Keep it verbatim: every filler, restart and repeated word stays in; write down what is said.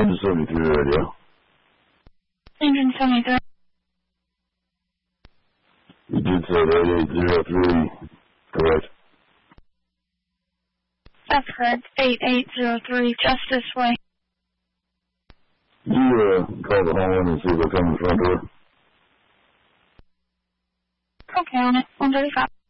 Engine seventy-three radio. Engine seventy-three. You did say eight eight zero three, correct? That's correct. eight eight zero three, just this way. You uh, call the home and see if they come in the front door. Okay, on it. one thirty-five.